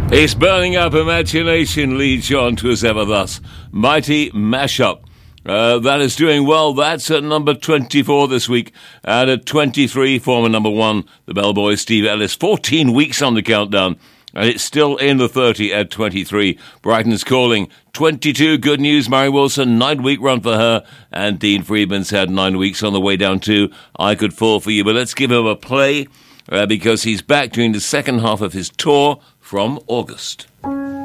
It's Burning Up Imagination leads you on to As Ever Thus. Mighty Mashup. That is doing well. That's at number 24 this week. And at 23, former number 1, the bellboy Steve Ellis. 14 weeks on the countdown. And it's still in the 30 at 23. Brighton's Calling. 22, good news. Mary Wilson, 9-week run for her. And Dean Friedman's had 9 weeks on the way down to I Could Fall For You. But let's give him a play because he's back doing the second half of his tour from August.